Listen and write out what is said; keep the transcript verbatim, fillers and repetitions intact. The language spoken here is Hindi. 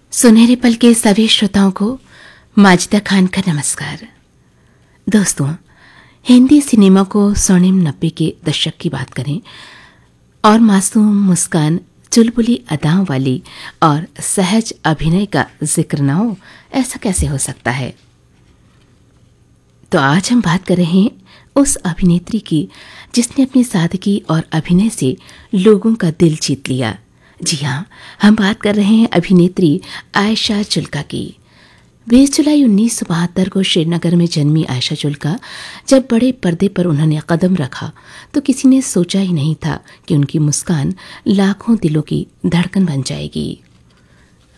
सुनहरे पल के सभी श्रोताओं को माजिदा खान का नमस्कार। दोस्तों, हिंदी सिनेमा को स्वर्णिम नब्बे के दशक की बात करें और मासूम मुस्कान, चुलबुली अदाओं वाली और सहज अभिनय का जिक्र ना हो, ऐसा कैसे हो सकता है। तो आज हम बात कर रहे हैं उस अभिनेत्री की जिसने अपनी सादगी और अभिनय से लोगों का दिल जीत लिया। जी हाँ, हम बात कर रहे हैं अभिनेत्री आयशा जुल्का की। बीस जुलाई उन्नीस सौ बहत्तर को श्रीनगर में जन्मी आयशा जुल्का जब बड़े पर्दे पर उन्होंने कदम रखा तो किसी ने सोचा ही नहीं था कि उनकी मुस्कान लाखों दिलों की धड़कन बन जाएगी।